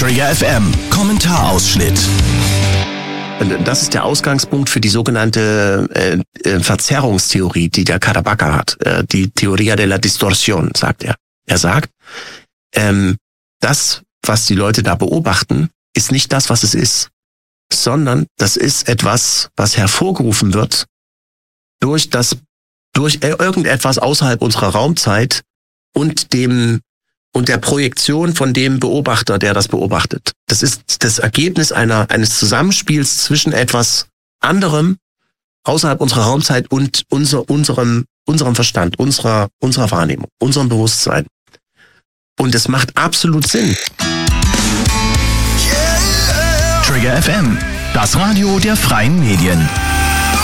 Trigger FM, Kommentarausschnitt. Das ist der Ausgangspunkt für die sogenannte Verzerrungstheorie, die der Caravaca hat. Die Teoria della Distorsión, sagt er. Er sagt, das, was die Leute da beobachten, ist nicht das, was es ist, sondern das ist etwas, was hervorgerufen wird durch irgendetwas außerhalb unserer Raumzeit und der Projektion von dem Beobachter, der das beobachtet. Das ist das Ergebnis eines Zusammenspiels zwischen etwas anderem außerhalb unserer Raumzeit und unserem Verstand, unserer Wahrnehmung, unserem Bewusstsein. Und es macht absolut Sinn. Trigger FM, das Radio der freien Medien.